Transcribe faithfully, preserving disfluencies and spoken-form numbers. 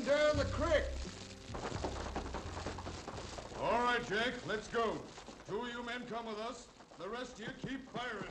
heading down the creek. All right, Jake, let's go. Two of you men come with us. The rest of you keep firing.